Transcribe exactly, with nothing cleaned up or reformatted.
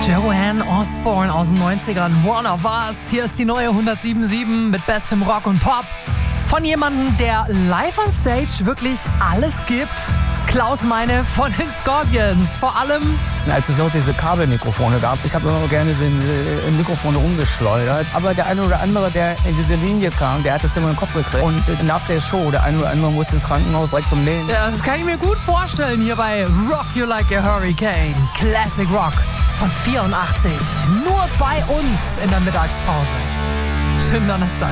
Joanne Osborne aus den neunzigern, One of Us. Hier ist die neue hundertsieben Komma sieben mit bestem Rock und Pop. Von jemandem, der live on Stage wirklich alles gibt. Klaus Meine von den Scorpions. Vor allem, als es noch diese Kabelmikrofone gab, ich habe immer gerne diese Mikrofone rumgeschleudert. Aber der eine oder andere, der in diese Linie kam, der hat das immer in den Kopf gekriegt. Und nach der Show, der eine oder andere musste ins Krankenhaus direkt zum Nähen. ja, das kann ich mir gut vorstellen hier bei Rock You Like a Hurricane. Classic Rock von vierundachtzig. Nur bei uns in der Mittagspause. Schönen Donnerstag.